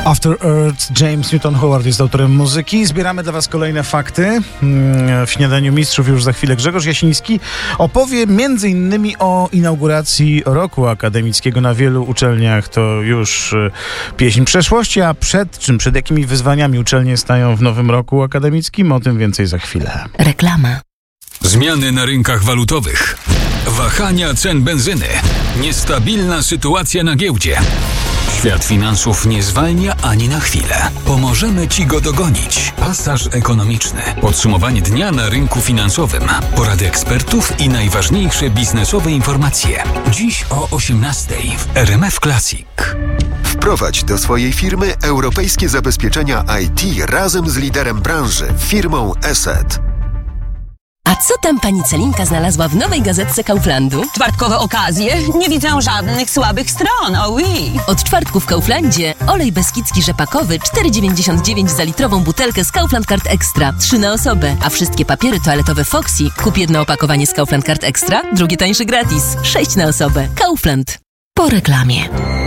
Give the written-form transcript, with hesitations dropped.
After Earth, James Newton Howard jest autorem muzyki. Zbieramy dla Was kolejne fakty. W Śniadaniu Mistrzów już za chwilę Grzegorz Jasiński opowie m.in. o inauguracji roku akademickiego. Na wielu uczelniach to już pieśń przeszłości, a przed jakimi wyzwaniami uczelnie stają w nowym roku akademickim? O tym więcej za chwilę. Reklama. Zmiany na rynkach walutowych, wahania cen benzyny, niestabilna sytuacja na giełdzie. Świat finansów nie zwalnia ani na chwilę. Pomożemy Ci go dogonić. Pasaż ekonomiczny. Podsumowanie dnia na rynku finansowym. Porady ekspertów i najważniejsze biznesowe informacje. Dziś o 18:00 w RMF Classic. Wprowadź do swojej firmy europejskie zabezpieczenia IT razem z liderem branży, firmą ESET. A co tam pani Celinka znalazła w nowej gazetce Kauflandu? Czwartkowe okazje? Nie widzę żadnych słabych stron, oui. Od czwartku w Kauflandzie olej beskidzki rzepakowy 4,99 za litrową butelkę z Kaufland Card Extra, 3 na osobę. A wszystkie papiery toaletowe Foxy, kup jedno opakowanie z Kaufland Card Extra, drugie tańsze gratis, 6 na osobę. Kaufland. Po reklamie.